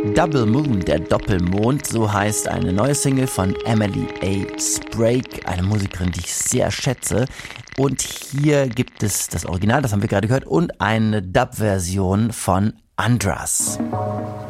Double Moon, der Doppelmond, so heißt eine neue Single von Emily A. Sprague, eine Musikerin, die ich sehr schätze. Und hier gibt es das Original, das haben wir gerade gehört, und eine Dub-Version von Andras.